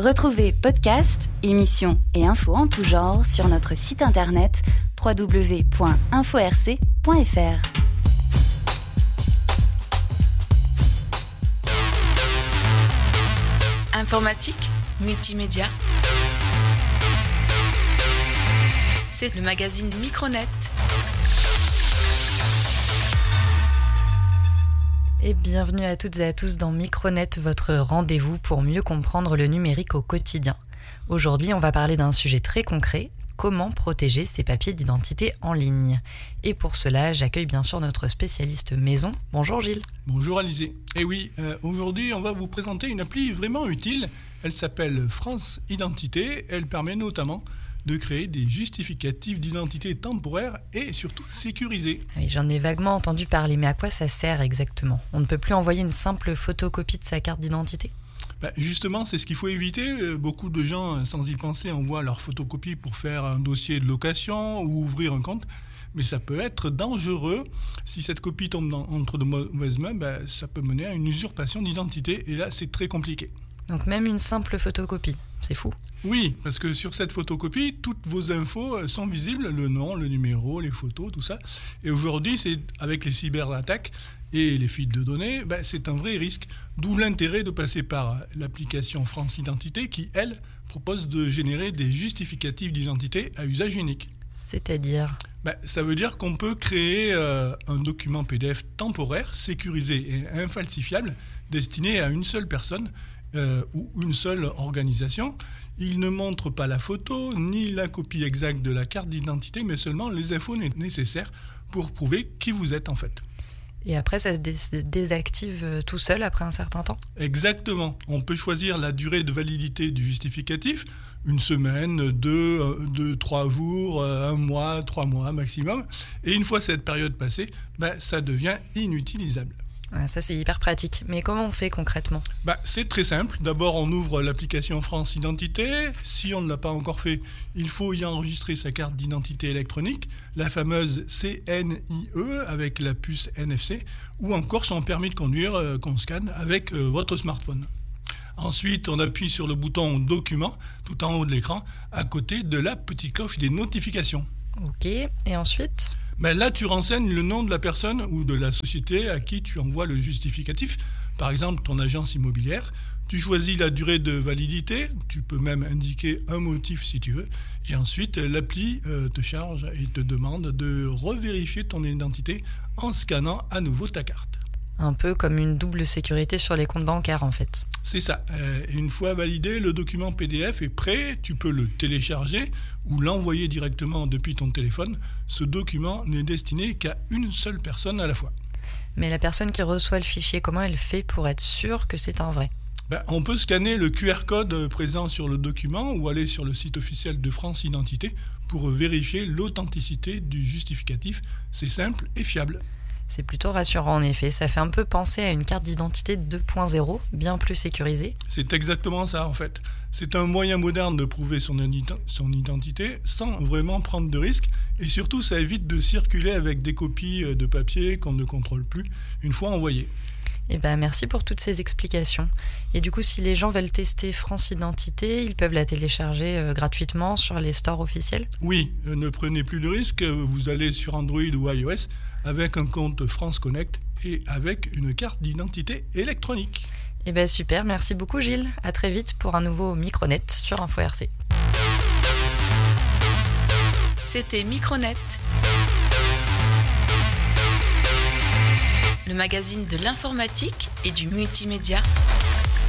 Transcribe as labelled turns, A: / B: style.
A: Retrouvez podcasts, émissions et infos en tout genre sur notre site internet www.inforc.fr.
B: Informatique, multimédia. C'est le magazine Micronet.
C: Et bienvenue à toutes et à tous dans Micronet, votre rendez-vous pour mieux comprendre le numérique au quotidien. Aujourd'hui, on va parler d'un sujet très concret, comment protéger ses papiers d'identité en ligne. Et pour cela, j'accueille bien sûr notre spécialiste maison. Bonjour Gilles.
D: Bonjour Alizé. Et oui, aujourd'hui, on va vous présenter une appli vraiment utile. Elle s'appelle France Identité. Elle permet notamment de créer des justificatifs d'identité temporaire et surtout sécurisés.
C: Oui, j'en ai vaguement entendu parler, mais à quoi ça sert exactement ? On ne peut plus envoyer une simple photocopie de sa carte d'identité ?
D: Justement, c'est ce qu'il faut éviter. Beaucoup de gens, sans y penser, envoient leur photocopie pour faire un dossier de location ou ouvrir un compte. Mais ça peut être dangereux. Si cette copie tombe entre de mauvaises mains, ça peut mener à une usurpation d'identité. Et là, c'est très compliqué.
C: Donc même une simple photocopie, c'est fou.
D: Oui, parce que sur cette photocopie, toutes vos infos sont visibles, le nom, le numéro, les photos, tout ça. Et aujourd'hui, c'est avec les cyberattaques et les fuites de données, c'est un vrai risque. D'où l'intérêt de passer par l'application France Identité qui, elle, propose de générer des justificatifs d'identité à usage unique.
C: C'est-à-dire ?
D: Ça veut dire qu'on peut créer un document PDF temporaire, sécurisé et infalsifiable, destiné à une seule personne ou une seule organisation. Il ne montre pas la photo ni la copie exacte de la carte d'identité, mais seulement les infos nécessaires pour prouver qui vous êtes en fait.
C: Et après, ça se désactive tout seul après un certain temps ?
D: Exactement. On peut choisir la durée de validité du justificatif, une semaine, 2, 3 jours, 1 mois, 3 mois maximum. Et une fois cette période passée, ça devient inutilisable.
C: Ça, c'est hyper pratique. Mais comment on fait concrètement ?
D: C'est très simple. D'abord, on ouvre l'application France Identité. Si on ne l'a pas encore fait, il faut y enregistrer sa carte d'identité électronique, la fameuse CNIE avec la puce NFC, ou encore son permis de conduire qu'on scanne avec votre smartphone. Ensuite, on appuie sur le bouton Documents, tout en haut de l'écran, à côté de la petite cloche des notifications.
C: Ok, et ensuite ?
D: Là, tu renseignes le nom de la personne ou de la société à qui tu envoies le justificatif. Par exemple, ton agence immobilière. Tu choisis la durée de validité. Tu peux même indiquer un motif si tu veux. Et ensuite, l'appli te charge et te demande de revérifier ton identité en scannant à nouveau ta carte.
C: Un peu comme une double sécurité sur les comptes bancaires en fait.
D: C'est ça. Une fois validé, le document PDF est prêt. Tu peux le télécharger ou l'envoyer directement depuis ton téléphone. Ce document n'est destiné qu'à une seule personne à la fois.
C: Mais la personne qui reçoit le fichier, comment elle fait pour être sûre que c'est un vrai ?
D: On peut scanner le QR code présent sur le document ou aller sur le site officiel de France Identité pour vérifier l'authenticité du justificatif. C'est simple et fiable.
C: C'est plutôt rassurant en effet, ça fait un peu penser à une carte d'identité 2.0, bien plus sécurisée.
D: C'est exactement ça en fait. C'est un moyen moderne de prouver son identité sans vraiment prendre de risques et surtout ça évite de circuler avec des copies de papier qu'on ne contrôle plus une fois envoyées.
C: Merci pour toutes ces explications. Et du coup, si les gens veulent tester France Identité, ils peuvent la télécharger gratuitement sur les stores officiels ?
D: Oui, ne prenez plus de risques, vous allez sur Android ou iOS avec un compte France Connect et avec une carte d'identité électronique.
C: Super, merci beaucoup Gilles. À très vite pour un nouveau Micronet sur InfoRC.
B: C'était Micronet, le magazine de l'informatique et du multimédia.